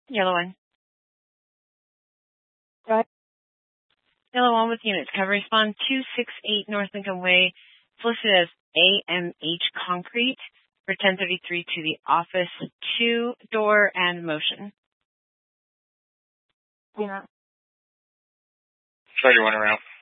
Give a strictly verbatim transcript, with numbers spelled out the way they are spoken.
Yellow one. Right. Yellow one with units. Cover respond two six eight North Lincoln Way. It's listed as A M H Concrete for ten thirty-three to the office. Two door and motion. Yeah. thirty-one around.